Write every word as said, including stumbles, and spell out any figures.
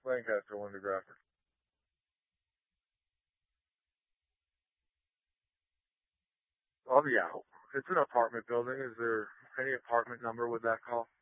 Lancaster, Windy Graphic. Oh, yeah. It's an apartment building. Is there any apartment number with that call?